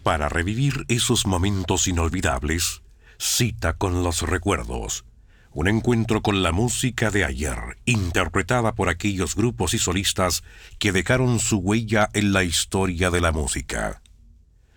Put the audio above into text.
Para revivir esos momentos inolvidables, cita con los recuerdos. Un encuentro con la música de ayer, interpretada por aquellos grupos y solistas que dejaron su huella en la historia de la música.